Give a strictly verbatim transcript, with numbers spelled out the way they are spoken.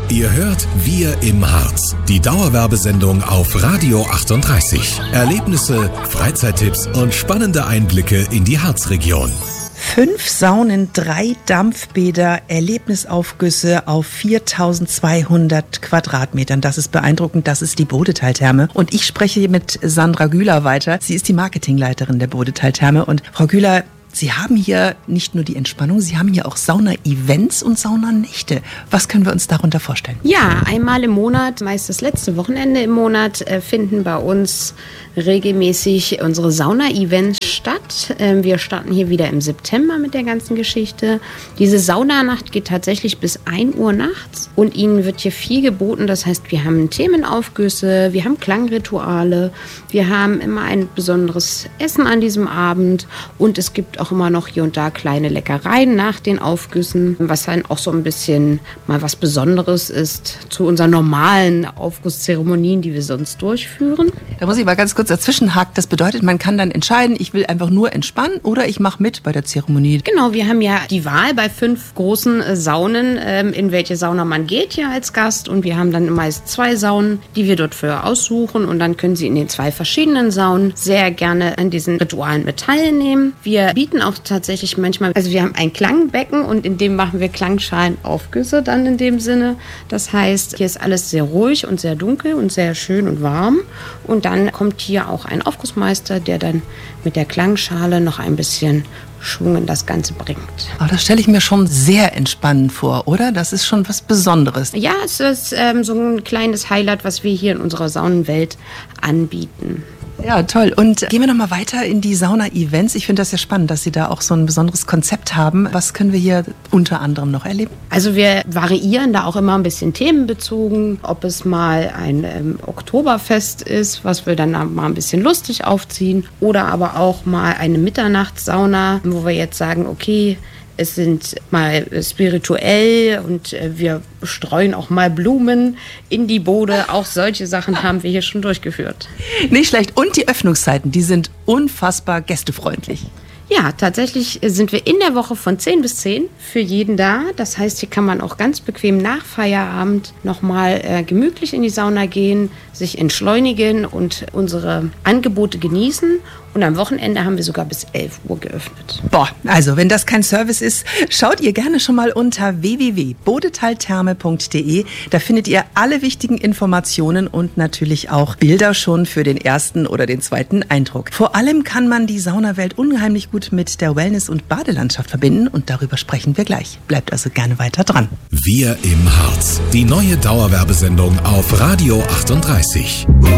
Ihr hört Wir im Harz, die Dauerwerbesendung auf Radio achtunddreißig. Erlebnisse, Freizeittipps und spannende Einblicke in die Harzregion. Fünf Saunen, drei Dampfbäder, Erlebnisaufgüsse auf viertausendzweihundert Quadratmetern. Das ist beeindruckend, das ist die Bodetal-Therme. Und ich spreche mit Sandra Güler weiter. Sie ist die Marketingleiterin der Bodetal-Therme. Und Frau Güler, Sie haben hier nicht nur die Entspannung, Sie haben hier auch Sauna-Events und Saunanächte. Was können wir uns darunter vorstellen? Ja, einmal im Monat, meist das letzte Wochenende im Monat, finden bei uns regelmäßig unsere Sauna-Events statt. Wir starten hier wieder im September mit der ganzen Geschichte. Diese Saunanacht geht tatsächlich bis ein Uhr nachts und Ihnen wird hier viel geboten. Das heißt, wir haben Themenaufgüsse, wir haben Klangrituale, wir haben immer ein besonderes Essen an diesem Abend und es gibt auch immer noch hier und da kleine Leckereien nach den Aufgüssen, was dann auch so ein bisschen mal was Besonderes ist zu unseren normalen Aufgusszeremonien, die wir sonst durchführen. Da muss ich mal ganz kurz dazwischenhaken. Das bedeutet, man kann dann entscheiden, ich will einfach nur entspannen oder ich mache mit bei der Zeremonie. Genau, wir haben ja die Wahl bei fünf großen äh, Saunen, ähm, in welche Sauna man geht hier als Gast und wir haben dann meist zwei Saunen, die wir dort für aussuchen und dann können Sie in den zwei verschiedenen Saunen sehr gerne an diesen Ritualen mit teilnehmen. Wir bieten auch tatsächlich manchmal, also wir haben ein Klangbecken und in dem machen wir Klangschalenaufgüsse dann in dem Sinne. Das heißt, hier ist alles sehr ruhig und sehr dunkel und sehr schön und warm und dann kommt hier auch ein Aufgussmeister, der dann mit der Klangschale noch ein bisschen Schwung in das Ganze bringt. Aber das stelle ich mir schon sehr entspannend vor, oder? Das ist schon was Besonderes. Ja, es ist ähm, so ein kleines Highlight, was wir hier in unserer Saunenwelt anbieten. Ja, toll. Und gehen wir noch mal weiter in die Sauna-Events. Ich finde das ja spannend, dass Sie da auch so ein besonderes Konzept haben. Was können wir hier unter anderem noch erleben? Also wir variieren da auch immer ein bisschen themenbezogen. Ob es mal ein ähm, Oktoberfest ist, was wir dann mal ein bisschen lustig aufziehen. Oder aber auch mal eine Mitternachtssauna, wo wir jetzt sagen, okay, es sind mal spirituell und wir streuen auch mal Blumen in die Bode. Auch solche Sachen haben wir hier schon durchgeführt. Nicht schlecht. Und die Öffnungszeiten, die sind unfassbar gästefreundlich. Ja, tatsächlich sind wir in der Woche von zehn bis zehn für jeden da. Das heißt, hier kann man auch ganz bequem nach Feierabend nochmal äh, gemütlich in die Sauna gehen, sich entschleunigen und unsere Angebote genießen. Und am Wochenende haben wir sogar bis elf Uhr geöffnet. Boah, also wenn das kein Service ist, schaut ihr gerne schon mal unter w w w punkt bodetaltherme punkt d e. Da findet ihr alle wichtigen Informationen und natürlich auch Bilder schon für den ersten oder den zweiten Eindruck. Vor allem kann man die Saunawelt unheimlich gut mit der Wellness- und Badelandschaft verbinden und darüber sprechen wir gleich. Bleibt also gerne weiter dran. Wir im Harz, die neue Dauerwerbesendung auf Radio achtunddreißig.